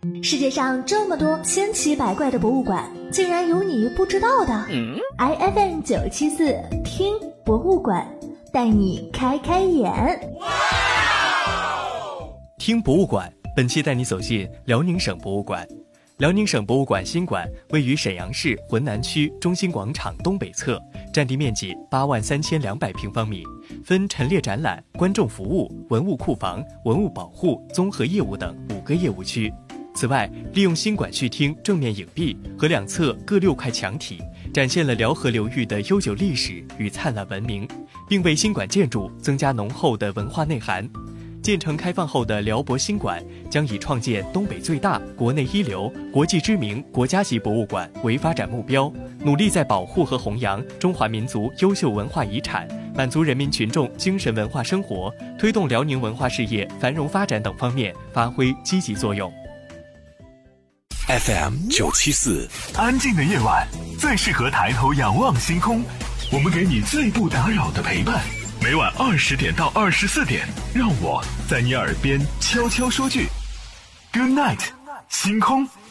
世界上这么多千奇百怪的博物馆，竟然有你不知道的。IFM 974听博物馆，带你开开眼。 听博物馆，本期带你走进辽宁省博物馆。辽宁省博物馆新馆位于沈阳市浑南区中心广场东北侧，占地面积83200平方米，分陈列展览、观众服务、文物库房、文物保护、综合业务等5个业务区。此外，利用新馆序厅正面影壁和两侧各6块墙体，展现了辽河流域的悠久历史与灿烂文明，并为新馆建筑增加浓厚的文化内涵。建成开放后的辽博新馆将以创建东北最大、国内一流、国际知名国家级博物馆为发展目标，努力在保护和弘扬中华民族优秀文化遗产，满足人民群众精神文化生活，推动辽宁文化事业繁荣发展等方面发挥积极作用。 FM 974，安静的夜晚最适合抬头仰望星空，我们给你最不打扰的陪伴。每晚20点到24点，让我在你耳边悄悄说句 Good night， 星空。